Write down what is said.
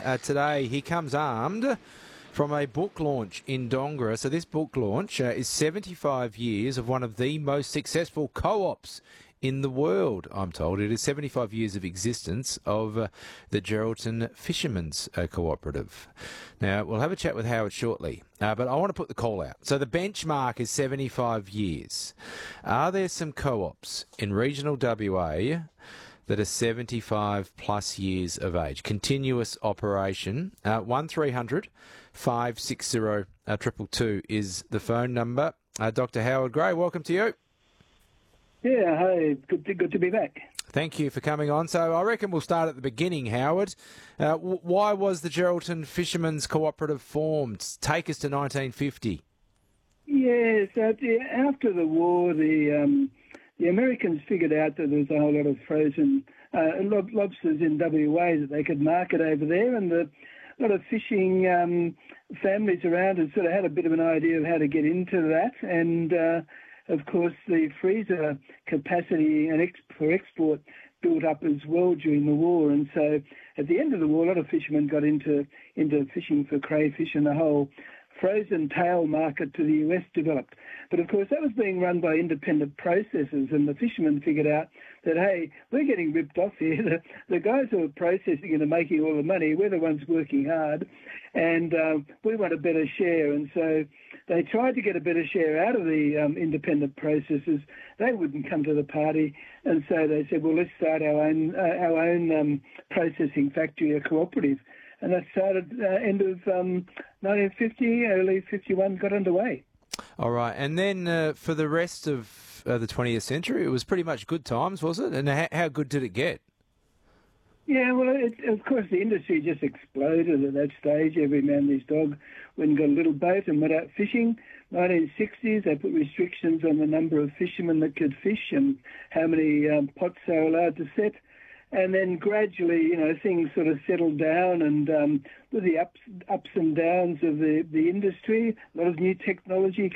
today. He comes armed from a book launch in Dongara. So this book launch is 75 years of one of the most successful co-ops in the world, I'm told. It is 75 years of existence of the Geraldton Fishermen's Cooperative. Now, we'll have a chat with Howard shortly, but I want to put the call out. So the benchmark is 75 years. Are there some co-ops in regional WA that are 75 plus years of age? Continuous operation. 1300 560 222 is the phone number. Dr. Howard Gray, welcome to you. Yeah, hey, good to be back. Thank you for coming on. So I reckon we'll start at the beginning, Howard. Why was the Geraldton Fishermen's Cooperative formed? Take us to 1950. Yes, after the war, the Americans figured out that there was a whole lot of frozen lobsters in WA that they could market over there, and a lot of fishing families around had sort of had a bit of an idea of how to get into that, and of course, the freezer capacity and for export built up as well during the war. And so at the end of the war, a lot of fishermen got into fishing for crayfish, and the whole frozen tail market to the US developed. But of course, that was being run by independent processors, and the fishermen figured out that, hey, we're getting ripped off here. The guys who are processing and are making all the money, we're the ones working hard, and we want a better share. And so they tried to get a better share out of the independent processors. They wouldn't come to the party, and so they said, well, let's start our own processing factory, a cooperative. And that started end of 1950, early 51, got underway. All right. And then for the rest of the 20th century, it was pretty much good times, was it? And how good did it get? Yeah, well, of course, the industry just exploded at that stage. Every man and his dog went and got a little boat and went out fishing. 1960s, they put restrictions on the number of fishermen that could fish and how many pots they were allowed to set. And then gradually, things sort of settled down, and with the ups and downs of the industry, a lot of new technology